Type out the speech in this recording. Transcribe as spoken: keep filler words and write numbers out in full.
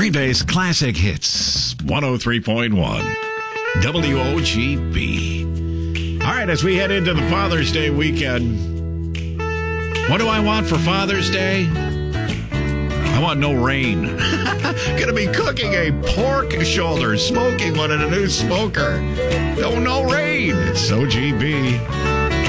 Green Bay's Classic Hits, one oh three point one, W O G B. All right, as we head into the Father's Day weekend, what do I want for Father's Day? I want no rain. Gonna be cooking a pork shoulder, smoking one in a new smoker. No, no rain. It's O G B.